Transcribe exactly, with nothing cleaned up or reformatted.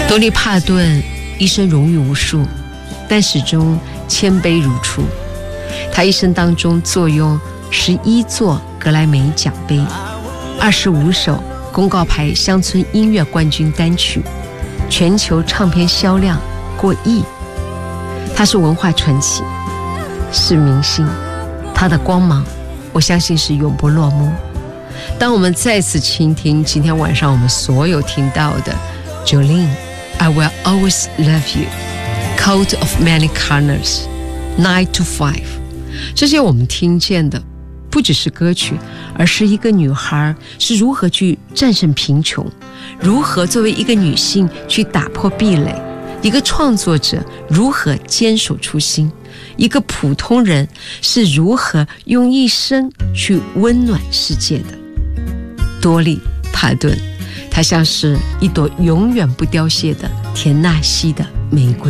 多利·帕顿一生荣誉无数，但始终谦卑如初。他一生当中坐拥十一座格莱美奖杯，二十五首公告牌乡村音乐冠军单曲，全球唱片销量过亿。他是文化传奇，是明星，他的光芒我相信是永不落幕。当我们再次倾听今天晚上我们所有听到的 Jolene I Will Always Love You, Coat of Many Colors, Nine to Five， 这些我们听见的不只是歌曲，而是一个女孩是如何去战胜贫穷，如何作为一个女性去打破壁垒，一个创作者如何坚守初心，一个普通人是如何用一生去温暖世界的。多利·帕顿，她像是一朵永远不凋谢的田纳西的玫瑰。